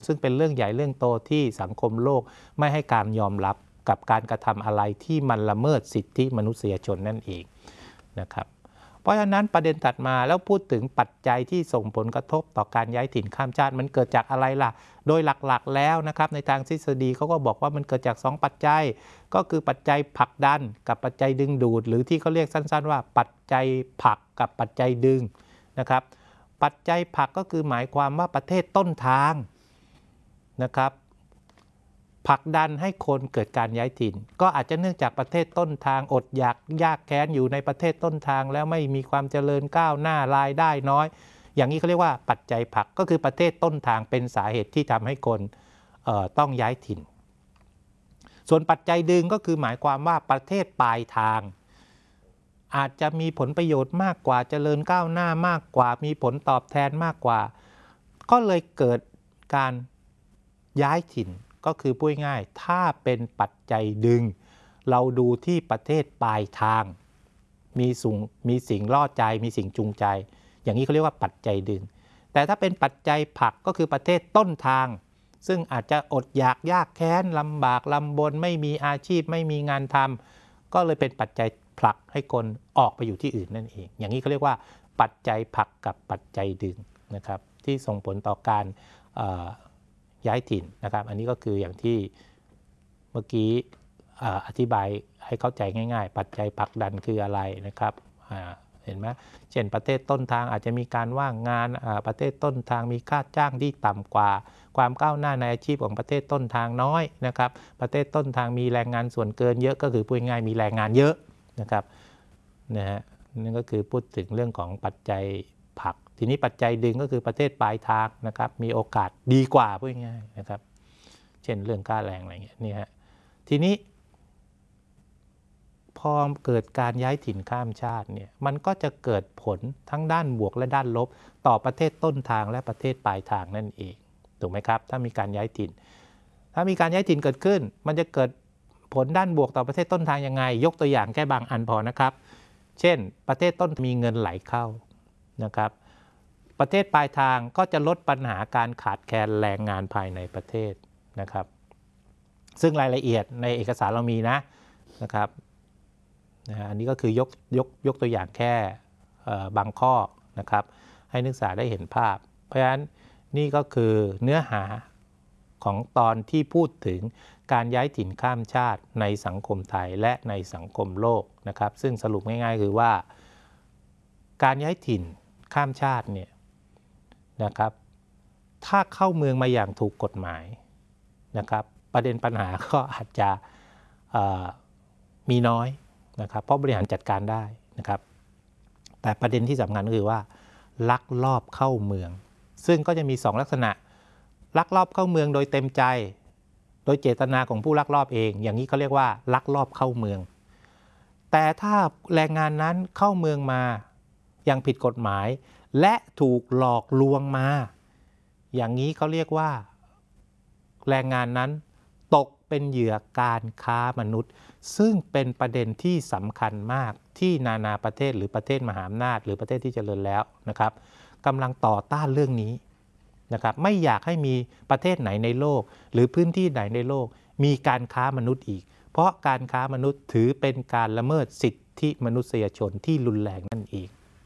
ซึ่งเป็นเรื่องใหญ่เรื่องโตที่สังคมโลกไม่ให้การยอมรับกับการกระทำอะไรที่มันละเมิดสิทธิมนุษยชนนั่นเองนะครับเพราะฉะนั้นประเด็นถัดมาแล้วพูดถึงปัจจัยที่ส่งผลกระทบต่อการย้ายถิ่นข้ามชาติมันเกิดจากอะไรล่ะโดยหลักๆแล้วนะครับในทางทฤษฎีเขาก็บอกว่ามันเกิดจาก2ปัจจัยก็คือปัจจัยผลักดันกับปัจจัยดึงดูดหรือที่เขาเรียกสั้นๆว่าปัจจัยผลักกับปัจจัยดึงนะครับปัจจัยผลักก็คือหมายความว่าประเทศต้นทางนะครับผลักดันให้คนเกิดการย้ายถิ่นก็อาจจะเนื่องจากประเทศต้นทางอดอยากยากแค้นอยู่ในประเทศต้นทางแล้วไม่มีความเจริญก้าวหน้ารายได้น้อยอย่างนี้เขาเรียกว่าปัจจัยผลักก็คือประเทศต้นทางเป็นสาเหตุที่ทำให้คนต้องย้ายถิ่นส่วนปัจจัยดึงก็คือหมายความว่าประเทศปลายทางอาจจะมีผลประโยชน์มากกว่าเจริญก้าวหน้ามากกว่ามีผลตอบแทนมากกว่าก็เลยเกิดการย้ายถิ่นก็คือพูดง่ายถ้าเป็นปัจจัยดึงเราดูที่ประเทศปลายทางมีสิ่งล่อใจมีสิ่งจูงใจอย่างนี้เขาเรียกว่าปัจจัยดึงแต่ถ้าเป็นปัจจัยผลักก็คือประเทศต้นทางซึ่งอาจจะอดอยากยากแค้นลำบากลำบนไม่มีอาชีพไม่มีงานทำก็เลยเป็นปัจจัยผลักให้คนออกไปอยู่ที่อื่นนั่นเองอย่างนี้เขาเรียกว่าปัจจัยผลักกับปัจจัยดึงนะครับที่ส่งผลต่อการย้ายถิ่นนะครับอันนี้ก็คืออย่างที่เมื่อกี้อธิบายให้เข้าใจง่ายๆปัจจัยผลักดันคืออะไรนะครับเห็นไหมเช่นประเทศต้นทางอาจจะมีการว่างงานประเทศต้นทางมีค่าจ้างที่ต่ำกว่าความก้าวหน้าในอาชีพของประเทศต้นทางน้อยนะครับประเทศต้นทางมีแรงงานส่วนเกินเยอะก็คือพูดง่ายมีแรงงานเยอะนะครับนะฮะนั่นก็คือพูดถึงเรื่องของปัจจัยผลักทีนี้ปัจจัยดึงก็คือประเทศปลายทางนะครับมีโอกาสดีกว่าพูดง่ายนะครับเช่นเรื่องค่าแรงอะไรเงี้ยนี่ฮะทีนี้พอเกิดการย้ายถิ่นข้ามชาติเนี่ยมันก็จะเกิดผลทั้งด้านบวกและด้านลบต่อประเทศต้นทางและประเทศปลายทางนั่นเองถูกไหมครับถ้ามีการย้ายถิ่นถ้ามีการย้ายถิ่นเกิดขึ้นมันจะเกิดผลด้านบวกต่อประเทศต้นทางยังไงยกตัวอย่างแค่บางอันพอนะครับเช่นประเทศต้นมีเงินไหลเข้านะครับประเทศปลายทางก็จะลดปัญหาการขาดแคลนแรงงานภายในประเทศนะครับซึ่งรายละเอียดในเอกสารเรามีนะครับอันนี้ก็คือยกตัวอย่างแค่บางข้อนะครับให้นักศึกษาได้เห็นภาพเพราะฉะนั้นนี่ก็คือเนื้อหาของตอนที่พูดถึงการย้ายถิ่นข้ามชาติในสังคมไทยและในสังคมโลกนะครับซึ่งสรุปง่ายๆคือว่าการย้ายถิ่นข้ามชาติเนี่ยนะครับถ้าเข้าเมืองมาอย่างถูกกฎหมายนะครับประเด็นปัญหาก็อาจจะมีน้อยนะครับเพราะบริหารจัดการได้นะครับแต่ประเด็นที่สำคัญก็คือว่าลักลอบเข้าเมืองซึ่งก็จะมี2ลักษณะลักลอบเข้าเมืองโดยเต็มใจโดยเจตนาของผู้ลักลอบเองอย่างนี้เขาเรียกว่าลักลอบเข้าเมืองแต่ถ้าแรงงานนั้นเข้าเมืองมาอย่างผิดกฎหมายและถูกหลอกลวงมาอย่างนี้เขาเรียกว่าแรงงานนั้นตกเป็นเหยื่อการค้ามนุษย์ซึ่งเป็นประเด็นที่สำคัญมากที่นานาประเทศหรือประเทศมหาอำนาจหรือประเทศที่เจริญแล้วนะครับกำลังต่อต้านเรื่องนี้นะครับไม่อยากให้มีประเทศไหนในโลกหรือพื้นที่ไหนในโลกมีการค้ามนุษย์อีกเพราะการค้ามนุษย์ถือเป็นการละเมิดสิทธิมนุษยชนที่รุนแรงนั่นเอง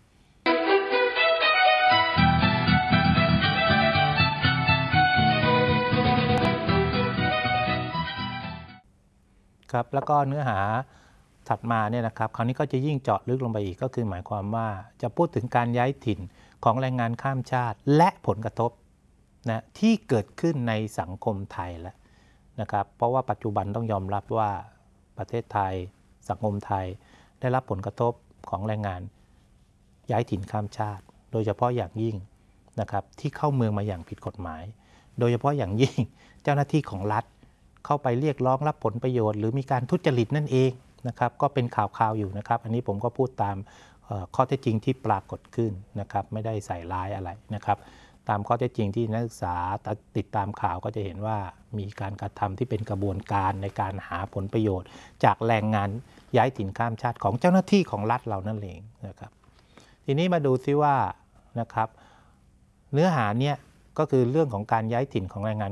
ครับแล้วก็เนื้อหาถัดมาเนี่ยนะครับคราวนี้ก็จะยิ่งเจาะลึกลงไปอีกก็คือหมายความว่าจะพูดถึงการย้ายถิ่นของแรงงานข้ามชาติและผลกระทบนะที่เกิดขึ้นในสังคมไทยแล้วนะครับเพราะว่าปัจจุบันต้องยอมรับว่าประเทศไทยสังคมไทยได้รับผลกระทบของแรงงานย้ายถิ่นข้ามชาติโดยเฉพาะอย่างยิ่งนะครับที่เข้าเมืองมาอย่างผิดกฎหมายโดยเฉพาะอย่างยิ่งเจ้าหน้าที่ของรัฐเข้าไปเรียกร้องรับผลประโยชน์หรือมีการทุจริตนั่นเองนะครับก็เป็นข่าวอยู่นะครับอันนี้ผมก็พูดตามข้อเท็จจริงที่ปรากฏขึ้นนะครับไม่ได้ใส่ร้ายอะไรนะครับตามข้อเท็จจริงที่นักศึกษาติดตามข่าวก็จะเห็นว่ามีการกระทำที่เป็นกระบวนการในการหาผลประโยชน์จากแรงงานย้ายถิ่นข้ามชาติของเจ้าหน้าที่ของรัฐเรานั่นเองนะครับทีนี้มาดูซิว่านะครับเนื้อหาเนี่ยก็คือเรื่องของการย้ายถิ่นของแรงงาน